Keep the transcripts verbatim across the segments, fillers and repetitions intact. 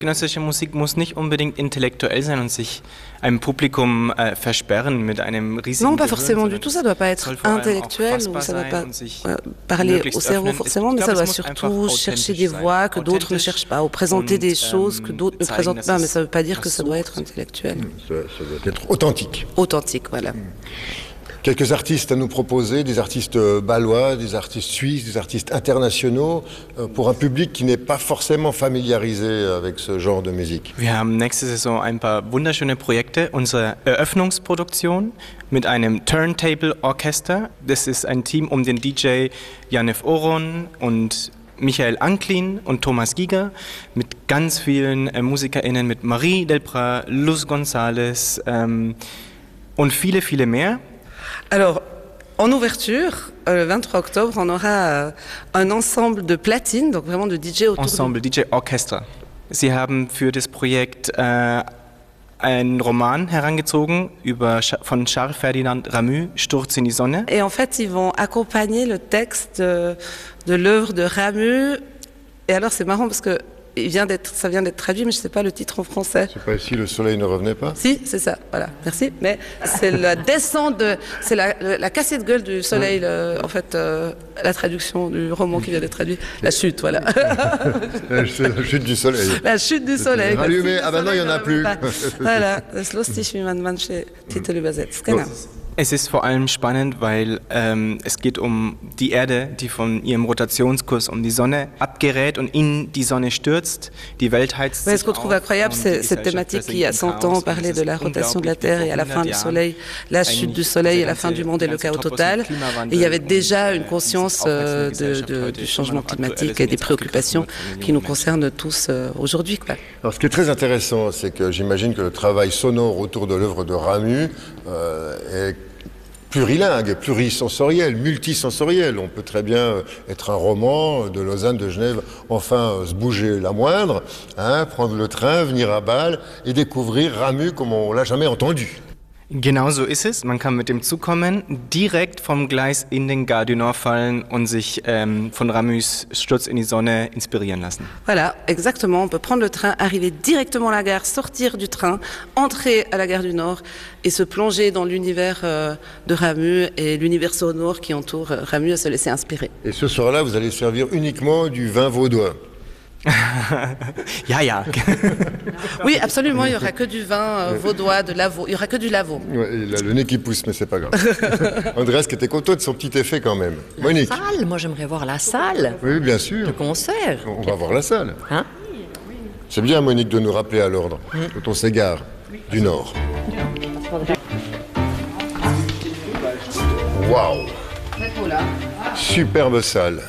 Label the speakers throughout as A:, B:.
A: Zeitgenössische Musik muss nicht unbedingt intellektuell sein und sich einem Publikum äh, versperren mit einem riesigen
B: Non, pas
A: Gehirn,
B: forcément du tout, ça doit pas être intellectuel ou ça doit pas euh, parler au cerveau forcément, mais ça doit surtout chercher des voix que d'autres ne cherchent pas, ou présenter des choses que d'autres ne présentent pas, mais ça ne veut pas dire que ça doit être intellectuel.
C: Ça, ça doit être authentique.
B: Authentique, voilà.
C: Quelques artistes à nous proposer, des artistes bâlois, des artistes suisses, des artistes internationaux, pour un public qui n'est pas forcément familiarisé avec ce genre de musique.
A: Wir haben nächste Saison ein paar wunderschöne Projekte. Unsere Eröffnungsproduktion mit einem Turntable Orchester. Das ist ein Team um den D J Janef Oron und Michael Anklin und Thomas Giger mit ganz vielen äh, MusikerInnen, mit Marie Delprat, Luz González ähm, und viele, viele mehr.
B: Alors, en ouverture, euh, le vingt-trois octobre, on aura euh, un ensemble de platines, donc vraiment de D J autour
A: Ensemble, D J Orchester. Sie haben für das Projekt äh, einen Roman herangezogen über, von Charles Ferdinand Ramus, Sturz in die Sonne.
B: Et en fait, ils vont accompagner le texte de, de l'œuvre de Ramus. Et alors, c'est marrant parce que il vient d'être, ça vient d'être traduit, mais je ne sais pas le titre en français.
C: C'est pas ici, le soleil ne revenait pas?
B: Si, c'est ça, voilà, merci. Mais c'est la descente, de, c'est la, la cassée de gueule du soleil, le, en fait, euh, la traduction du roman qui vient d'être traduit. La chute, voilà.
C: C'est la chute du soleil.
B: La chute du soleil.
C: Rallumé, ah ben non, il n'y en a plus.
B: Voilà, das lustig, wie man manche Titel übersetzt, genau.
A: Es ist vor allem spannend, weil ähm, es geht um die Erde, die von ihrem Rotationskurs um die Sonne abgerät und in die Sonne stürzt. Die Welt heizt sich auf.
B: Ce qu'on trouve incroyable, c'est cette thématique qui, à cent ans, parlait de la rotation de la Terre et à la fin du Soleil, la chute du Soleil et la fin du monde et le chaos total. Et il y avait déjà une conscience euh, de, de, du changement climatique et des préoccupations qui nous concernent tous euh, aujourd'hui, quoi.
C: Alors, ce qui est très intéressant, c'est que j'imagine que le travail sonore autour de l'œuvre de Ramus euh, est plurilingue, plurisensoriel, multisensoriel. On peut très bien être un roman de Lausanne, de Genève, enfin se bouger la moindre, hein, prendre le train, venir à Bâle et découvrir Ramus comme on l'a jamais entendu.
A: Genau so ist es. Man kann mit dem Zug kommen, direkt vom Gleis in den Gare du Nord fallen und sich ähm, von Ramus Sturz in die Sonne inspirieren lassen.
B: Voilà, exactement. On peut prendre le train, arriver directement à la gare, sortir du train, entrer à la Gare du Nord et se plonger dans l'univers euh, de Ramus et l'univers sonore qui entoure Ramus et se laisser inspirer.
C: Et ce soir-là, vous allez servir uniquement du vin vaudois.
A: Ja, ja.
B: Oui, absolument, il n'y aura que du vin euh, vaudois, de Lavaux, il n'y aura que du Lavaux.
C: Ouais, il a le nez qui pousse, mais c'est pas grave. Andreas qui était content de son petit effet quand même.
D: La
C: Monique.
D: salle, moi j'aimerais voir la salle.
C: Oui, bien sûr.
D: Le concert.
C: On va voir la salle.
D: Hein?
C: C'est bien, Monique, de nous rappeler à l'ordre quand on s'égare du Nord. Waouh! Superbe salle.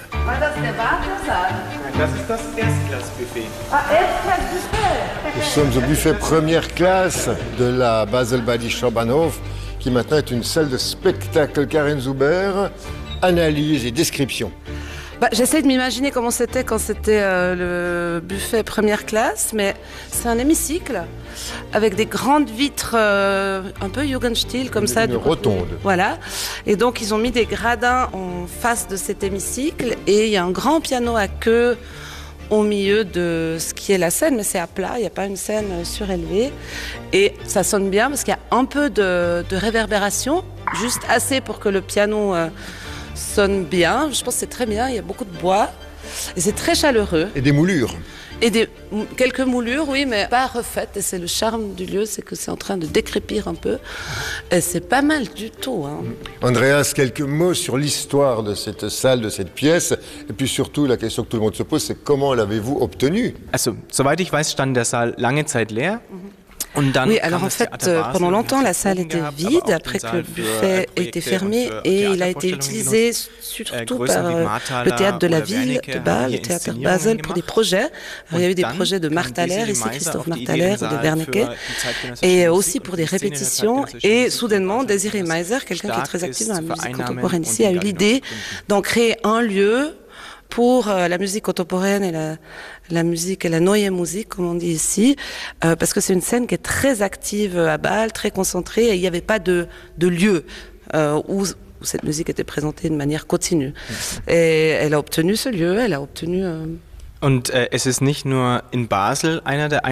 C: Nous sommes au buffet première classe de la Baselbadi Schaubahnhof, qui maintenant est une salle de spectacle. Karen Zuber, analyse et description.
B: Bah, j'essaie de m'imaginer comment c'était quand c'était euh, le buffet première classe, mais c'est un hémicycle avec des grandes vitres euh, un peu Jugendstil comme
C: une,
B: ça.
C: Une
B: du
C: rotonde.
B: Côté. Voilà. Et donc ils ont mis des gradins en face de cet hémicycle et il y a un grand piano à queue au milieu de ce qui est la scène, mais c'est à plat, il n'y a pas une scène surélevée. Et ça sonne bien parce qu'il y a un peu de, de réverbération, juste assez pour que le piano euh, sonne bien. Je pense que c'est très bien, il y a beaucoup de bois et c'est très chaleureux.
C: Et des moulures.
B: Et des, quelques moulures, oui, mais pas refaites. Et c'est le charme du lieu, c'est que c'est en train de décrépir un peu. Et c'est pas mal du tout. Hein.
C: Andreas, quelques mots sur l'histoire de cette salle, de cette pièce. Et puis surtout, la question que tout le monde se pose, c'est comment l'avez-vous obtenue?
A: Also, soweit ich weiß, stand der Saal lange Zeit leer.
B: Oui, alors en fait, pendant longtemps, la salle était vide, après que le buffet ait été fermé, et il a été utilisé surtout par le théâtre de la ville de Bâle, le théâtre Basel, pour des projets. Alors, il y a eu des projets de Marthaler, ici Christophe Marthaler, de Wernicke, et aussi pour des répétitions. Et soudainement, Désiré Meiser, quelqu'un qui est très actif dans la musique contemporaine ici, a eu l'idée d'en créer un lieu pour euh, la musique contemporaine et la, la musique et la neue Musik, comme on dit ici, euh, parce que c'est une scène qui est très active à Bâle, très concentrée, et il n'y avait pas de, de lieu euh, où, où cette musique était présentée de manière continue. Et elle a obtenu ce lieu, elle a obtenu euh,
A: Und äh, es ist nicht nur in Basel einer der